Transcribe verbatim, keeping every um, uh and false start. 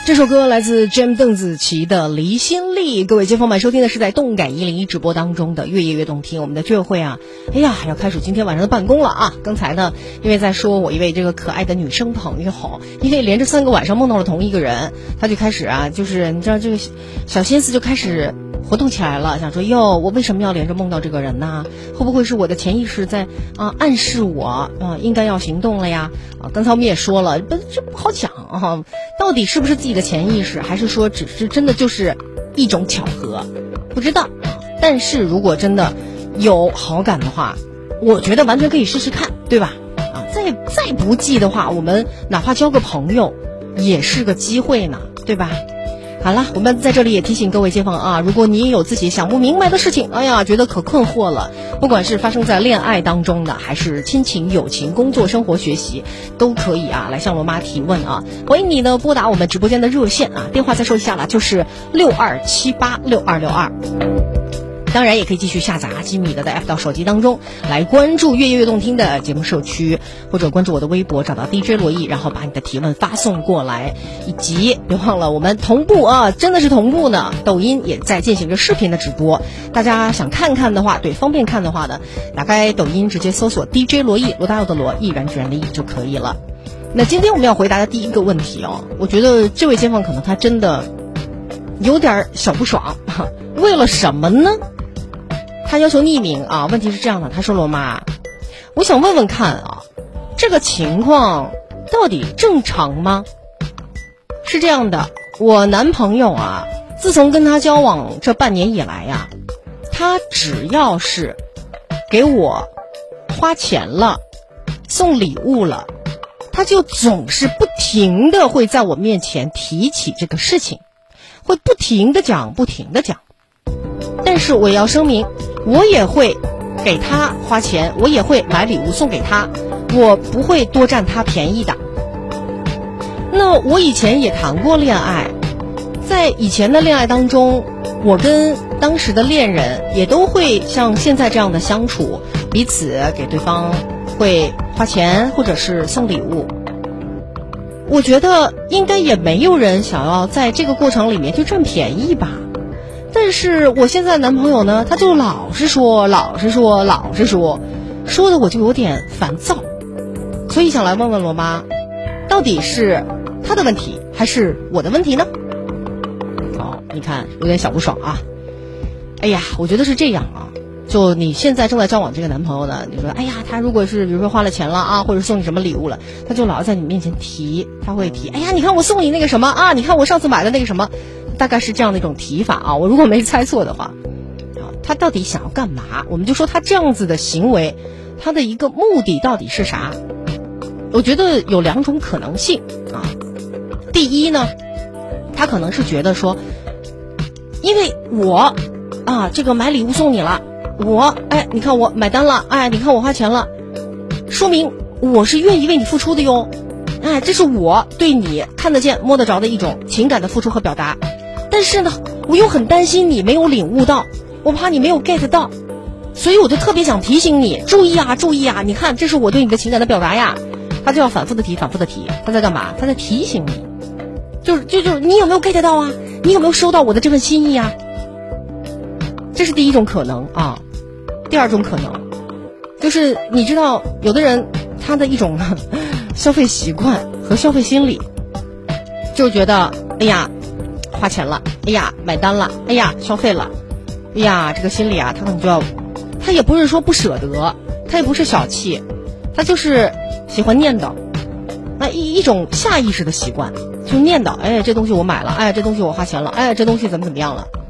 这首歌来自 Jam 邓紫棋的《离心力》。各位街坊们，收听的是在动感一零一直播当中的越夜越动听。我们的居委会啊，哎呀，要开始今天晚上的办公了啊！刚才呢，因为在说我一位这个可爱的女生朋友，因为连着三个晚上梦到了同一个人，他就开始啊，就是你知道这个小心思就开始活动起来了，想说哟，我为什么要连着梦到这个人呢？会不会是我的潜意识在啊暗示我啊应该要行动了呀？啊，刚才我们也说了，不这不好讲啊，到底是不是自己的潜意识，还是说只是真的就是一种巧合？不知道。但是如果真的有好感的话，我觉得完全可以试试看，对吧？啊，再再不济的话，我们哪怕交个朋友也是个机会呢，对吧？好了，我们在这里也提醒各位街坊啊，如果你也有自己想不明白的事情，哎呀，觉得可困惑了，不管是发生在恋爱当中的，还是亲情、友情、工作、生活、学习，都可以啊来向罗妈提问啊。欢迎你呢拨打我们直播间的热线啊，电话再说一下了，就是六二七八六二六二。当然也可以继续下载阿基米德的 app 到手机当中来关注越夜越动听的节目社区，或者关注我的微博找到 D J 罗毅，然后把你的提问发送过来，以及别忘了我们同步啊，真的是同步呢，抖音也在进行着视频的直播，大家想看看的话，对，方便看的话呢，打开抖音直接搜索 D J 罗毅，罗大佑的罗，毅然决然的毅就可以了。那今天我们要回答的第一个问题哦，我觉得这位街坊可能他真的有点小不爽，为了什么呢？他要求匿名啊，问题是这样的，他说罗妈，我想问问看啊，这个情况到底正常吗？是这样的，我男朋友啊，自从跟他交往这半年以来呀、啊，他只要是给我花钱了，送礼物了，他就总是不停的会在我面前提起这个事情，会不停的讲，不停的讲。但是我也要声明，我也会给他花钱，我也会买礼物送给他，我不会多占他便宜的。那我以前也谈过恋爱，在以前的恋爱当中，我跟当时的恋人也都会像现在这样的相处，彼此给对方会花钱或者是送礼物。我觉得应该也没有人想要在这个过程里面就占便宜吧。但是我现在男朋友呢，他就老是说老是说老是说说的我就有点烦躁，所以想来问问罗妈，到底是他的问题还是我的问题呢？哦，你看有点小不爽啊。哎呀，我觉得是这样啊，就你现在正在交往这个男朋友呢，你说哎呀，他如果是比如说花了钱了啊，或者送你什么礼物了，他就老在你面前提，他会提，哎呀，你看我送你那个什么啊，你看我上次买的那个什么，大概是这样的一种提法啊，我如果没猜错的话，啊，他到底想要干嘛？我们就说他这样子的行为，他的一个目的到底是啥？我觉得有两种可能性啊。第一呢，他可能是觉得说，因为我啊，这个买礼物送你了，我哎，你看我买单了，哎，你看我花钱了，说明我是愿意为你付出的哟，哎，这是我对你看得见摸得着的一种情感的付出和表达。但是呢，我又很担心你没有领悟到，我怕你没有 get 到，所以我就特别想提醒你，注意啊，注意啊！你看，这是我对你的情感的表达呀。他就要反复的提，反复的提，他在干嘛？他在提醒你，就是就就是你有没有 get 到啊？你有没有收到我的这份心意啊？这是第一种可能啊。第二种可能，就是你知道，有的人他的一种消费习惯和消费心理，就觉得，哎呀。花钱了，哎呀，买单了，哎呀，消费了，哎呀，这个心里啊，他可能就要，他也不是说不舍得，他也不是小气，他就是喜欢念叨，那一一种下意识的习惯，就念叨，哎，这东西我买了，哎，这东西我花钱了，哎，这东西怎么怎么样了，